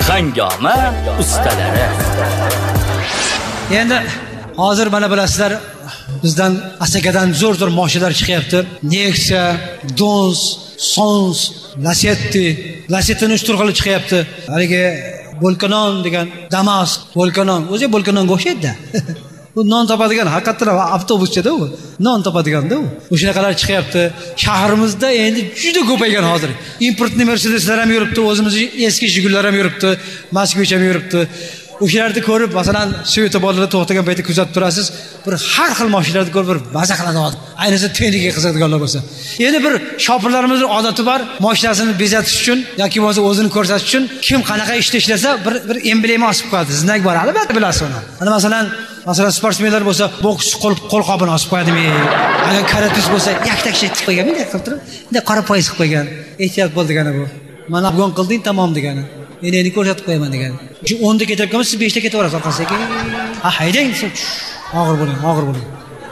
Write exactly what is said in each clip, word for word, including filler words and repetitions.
Hangoma ustalari. Endi hozir mana bilasizlar, bizdan Asakadan zo'r-zo'r mashinalar chiqyapti. Nexia, Dons, Sons, Lacetti, Lacetti uch turli chiqyapti. Haligi Volcanon degan Damas, Volcanon, o'zi Volcanonga o'xshaydi-da. Bu non topadigan haqiqatan avtobusda u. Non topadiganda u. O'shanaqalar chiqyapti. Shahrimizda endi juda ko'paygan hozir. Importni Mercedeslar ham yuribdi, o'zimizning eski Jigullar ham yuribdi, Moskvich ham yuribdi. O'shalarni ko'rib, masalan, Sovet bolalar to'xtagan paytda kuzatib turasiz, bir har xil mashinalarni ko'rib bir maza qiladi hozir. Ayniqsa tenniga qiziqadiganlar bo'lsa. Endi bir shopirlarimizning odati bor, mashinasini bezatish uchun yoki bo'lmasa o'zini ko'rsatish uchun kim qanaqa ishda ishlasa, bir bir emblema osib qo'yadi. Znak bor, albatta bilasiz uni. Mana masalan, masalan sportsmenlar bo'lsa, boks qo'lqopini osib qo'yadimi? Agar karatist bo'lsa, yaktak shit qilib qo'ygan, bunday qilib turib, bunday qora poyez qilib qo'ygan. Ehtiyot bo'l degani bu. Mana bugun qilding, tamom degani. Endi endi ko'rsatib qo'yaman degan. Shu o'nda ketayotganmiz, siz beshda ketaverasiz orqasiga. Ha, haydang, og'ir bo'ling, og'ir bo'ling.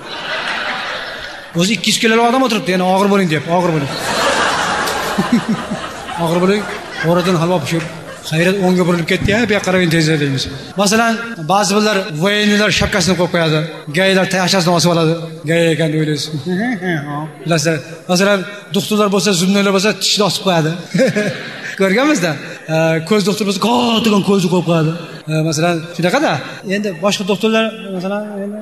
O'zi ikki yuz kilolik odam o'tiribdi, yana og'ir bo'ling deb, og'ir bo'ling. Og'ir bo'ling, o'radan halvo pishir. Xayrat o'ngga burilib ketdi-ya, bu yoqqa qarang tezda deymiz. Masalan, ba'zi birlar voyinlar shapkasini qo'yib qo'yadi. Gaylar tashasini osib oladi. Gay ekan deb o'ylaysiz. Bilasizlar, masalan, doktorlar bo'lsa, zumnalar bo'lsa, tishni osib qo'yadi. Ko'rganmizda, ko'z doktor bo'lsa, kattagan ko'zni qo'yib qo'yadi. Masalan, shunaqada. Endi boshqa doktorlar, masalan, endi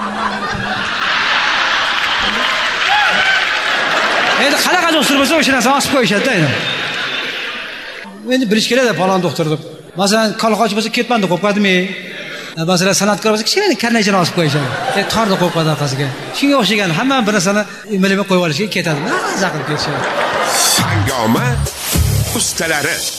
Endi qanaqa doktor bo'lsa, o'sha narsani osib qo'yishadi-da endi. Endi bilish kerak-da, falon doktor deb. Masalan, kolxoch bo'lsa, ketman deb qo'yib qo'ydimi? Masalan, san'atkor bo'lsa, kichkina karnaychani osib qo'yishadi. E, torda qo'yib qo'yadi orqasiga. Shunga o'xshagan hamma bir narsani ilinib qo'yib olishga ketadi. Maza qilib ketishadi. Hangoma ustalari.